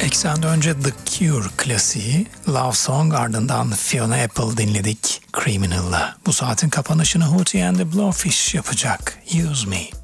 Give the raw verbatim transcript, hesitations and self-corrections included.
Eksende önce The Cure klasiği Love Song, ardından Fiona Apple dinledik Criminal'la. Bu saatin kapanışını Hootie and the Blowfish yapacak. Use Me.